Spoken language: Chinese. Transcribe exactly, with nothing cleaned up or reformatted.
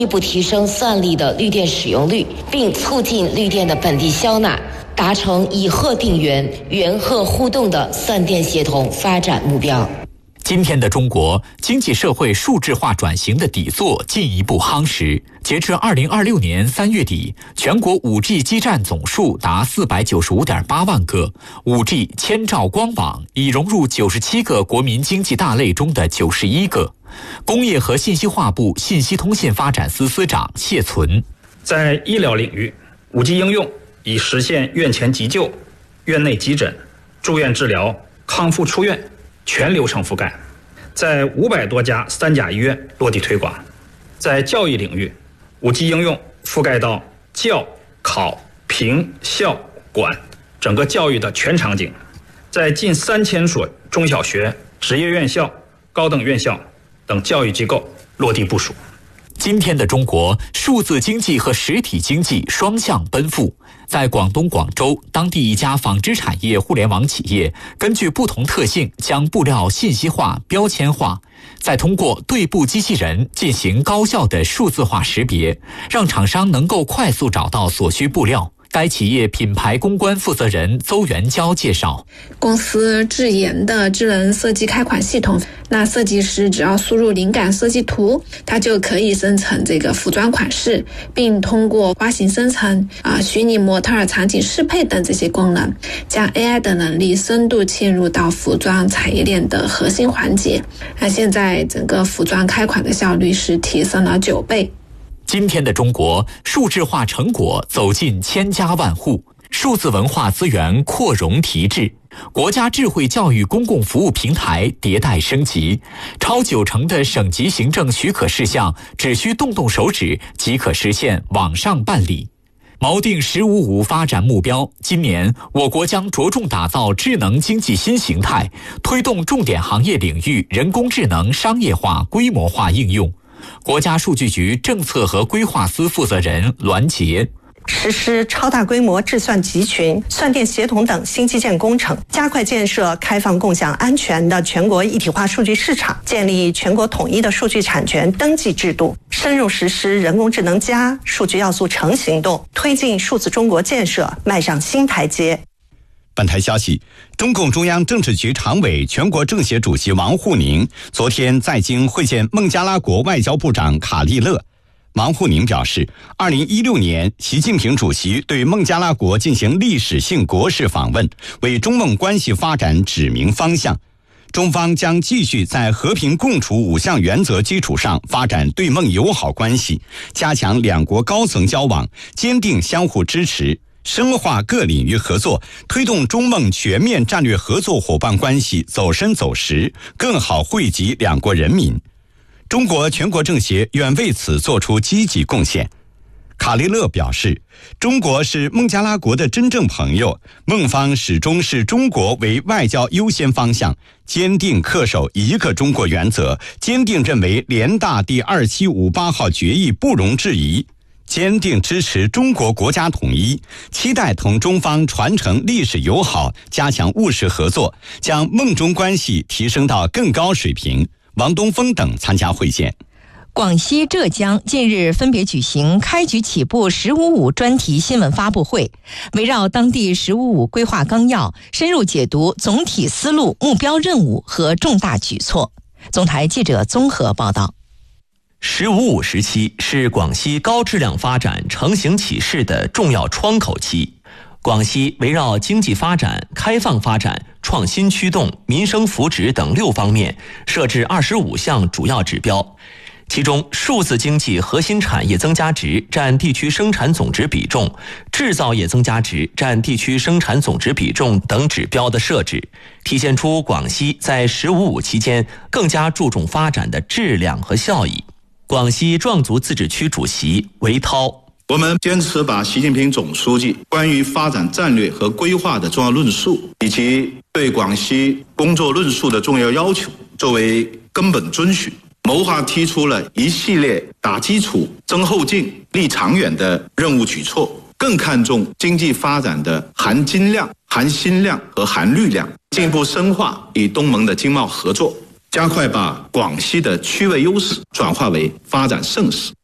进一步提升算力的绿电使用率，并促进绿电的本地消纳，达成以核定源、源核互动的算电协同发展目标。 今天的中国经济社会数字化转型的底座进一步夯实。截至二零二六年三月底，全国 五 G 基站总数达四百九十五点八万个 ，五 G 千兆光网已融入九十七个国民经济大类中的九十一个。工业和信息化部信息通信发展司司长谢存， 在医疗领域， 五 G 应用已实现院前急救、院内急诊、住院治疗、康复出院全流程覆盖，在五百多家三甲医院落地推广。在教育领域， 五 G 应用覆盖到教、考、评、校、管整个教育的全场景，在近三千所中小学、职业院校、高等院校等教育机构落地部署。 今天的中国，数字经济和实体经济双向奔赴。在广东广州，当地一家纺织产业互联网企业根据不同特性，将布料信息化、标签化，再通过对布机器人进行高效的数字化识别，让厂商能够快速找到所需布料。该企业品牌公关负责人邹元娇介绍， 公司自研的智能设计开款系统，那设计师只要输入灵感设计图，它就可以生成这个服装款式，并通过花型生成、啊虚拟模特场景适配等这些功能，将 A I 的能力深度嵌入到服装产业链的核心环节。那现在整个服装开款的效率是提升了九倍。 今天的中国，数字化成果走进千家万户，数字文化资源扩容提质，国家智慧教育公共服务平台迭代升级，超九成的省级行政许可事项只需动动手指即可实现网上办理。锚定“十五五”发展目标，今年我国将着重打造智能经济新形态，推动重点行业领域人工智能商业化、规模化应用。国家数据局政策和规划司负责人栾杰， 实施超大规模智算集群、算电协同等新基建工程，加快建设开放、共享、安全的全国一体化数据市场，建立全国统一的数据产权登记制度，深入实施人工智能加数据要素城行动，推进数字中国建设迈上新台阶。 本台消息，中共中央政治局常委、全国政协主席王沪宁昨天在京会见孟加拉国外交部长卡利勒。王沪宁表示，二零一六年习近平主席对孟加拉国进行历史性国事访问，为中孟关系发展指明方向。中方将继续在和平共处五项原则基础上发展对孟友好关系，加强两国高层交往，坚定相互支持，深化各领域合作，推动中孟全面战略合作伙伴关系走深走实，更好惠及两国人民。中国全国政协愿为此做出积极贡献。卡利勒表示，中国是孟加拉国的真正朋友，孟方始终视中国为外交优先方向，坚定恪守一个中国原则，坚定认为联大第二七五八号决议不容置疑，坚定支持中国国家统一，期待同中方传承历史友好，加强务实合作，将孟中关系提升到更高水平。王东峰等参加会见。 广西、浙江近日分别举行开局起步“十五五”专题新闻发布会，围绕当地“十五五”规划纲要，深入解读总体思路、目标任务和重大举措。总台记者综合报道。 十五五时期是广西高质量发展成型起势的重要窗口期。广西围绕经济发展、开放发展、创新驱动、民生福祉等六方面，设置二十五项主要指标。其中，数字经济核心产业增加值占地区生产总值比重、制造业增加值占地区生产总值比重等指标的设置，体现出广西在“十五五”期间更加注重发展的质量和效益。广西壮族自治区主席韦涛， 我们坚持把习近平总书记关于发展战略和规划的重要论述，以及对广西工作论述的重要要求作为根本遵循，谋划提出了一系列打基础、增后劲、立长远的任务举措，更看重经济发展的含金量、含心量和含绿量，进一步深化与东盟的经贸合作，加快把广西的区位优势转化为发展盛世。